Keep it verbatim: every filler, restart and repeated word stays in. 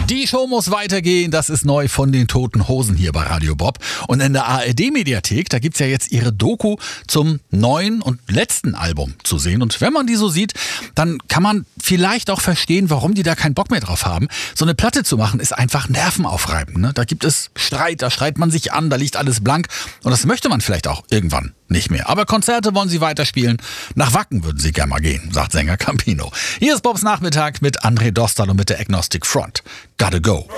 Die Show muss weitergehen, das ist neu von den Toten Hosen hier bei Radio Bob. Und in der A R D-Mediathek, da gibt's ja jetzt ihre Doku zum neuen und letzten Album zu sehen. Und wenn man die so sieht, dann kann man vielleicht auch verstehen, warum die da keinen Bock mehr drauf haben. So eine Platte zu machen ist einfach nervenaufreibend. Ne? Da gibt es Streit, da schreit man sich an, da liegt alles blank. Und das möchte man vielleicht auch irgendwann nicht mehr. Aber Konzerte wollen sie weiterspielen. Nach Wacken würden sie gerne mal gehen, sagt Sänger Campino. Hier ist Bobs Nachmittag mit André Dostal und mit der Agnostic Front. Gotta go.